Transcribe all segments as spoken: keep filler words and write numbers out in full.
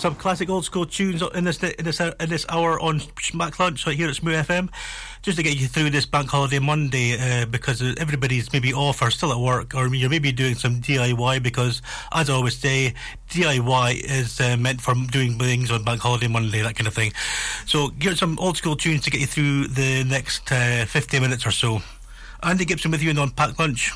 some classic old school tunes in this in this in this hour on Mac Lunch right here at Smooth F M, just to get you through this bank holiday Monday, uh, because everybody's maybe off or still at work, or you're maybe doing some D I Y, because as I always say, D I Y is uh, meant for doing things on bank holiday Monday, that kind of thing. So get some old school tunes to get you through the next uh, fifty minutes or so. Andy Gibson with you on Packed Lunch.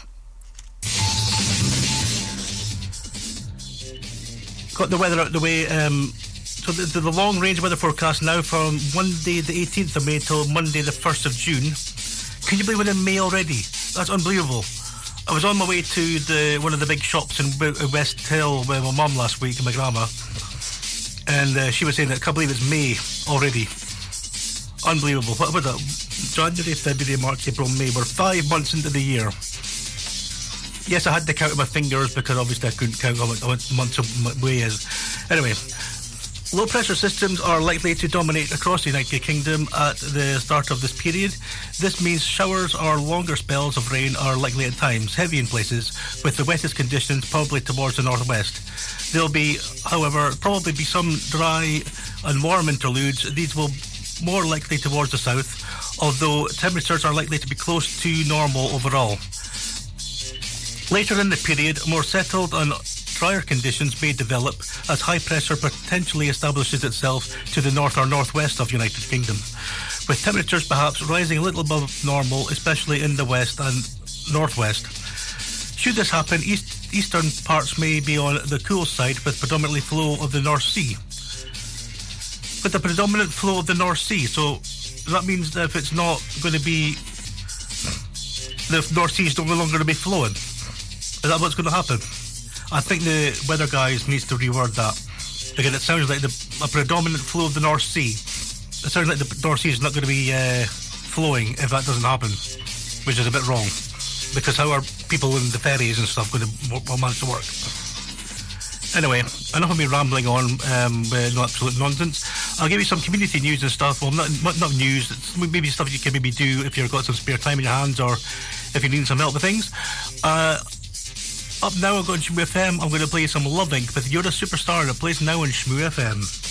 Got the weather out of the way. Um, so the, the long range weather forecast now from Monday the eighteenth of May till Monday the first of June. Can you believe we're in May already? That's unbelievable. I was on my way to the one of the big shops in West Hill with my mum last week and my grandma, and uh, she was saying that I can't believe it's May already. Unbelievable. What was that? January, February, March, April, May. We're five months into the year. Yes, I had to count with my fingers because obviously I couldn't count how much months away is. Anyway, low pressure systems are likely to dominate across the United Kingdom at the start of this period. This means showers or longer spells of rain are likely at times, heavy in places, with the wettest conditions probably towards the northwest. There'll be, however, probably be some dry and warm interludes. These will more likely towards the south, although temperatures are likely to be close to normal overall. Later in the period, more settled and drier conditions may develop as high pressure potentially establishes itself to the north or northwest of United Kingdom, with temperatures perhaps rising a little above normal, especially in the west and northwest. Should this happen, east, eastern parts may be on the cool side with predominantly flow of the North Sea. With the predominant flow of the North Sea, so that means that if it's not going to be, the North Sea is no longer going to be flowing. Is that what's going to happen? I think the weather guys needs to reword that, because it sounds like the, a predominant flow of the North Sea. It sounds like the North Sea is not going to be uh, flowing if that doesn't happen, which is a bit wrong, because how are people in the ferries and stuff going to manage to work? Anyway, enough of me rambling on um, with no absolute nonsense. I'll give you some community news and stuff. Well, not, not, not news, it's maybe stuff you can maybe do if you've got some spare time in your hands, or if you need some help with things. Uh, Up now, I'm going to Shmoo F M. I'm going to play some Loving with You're a Superstar, that plays now on Shmoo F M.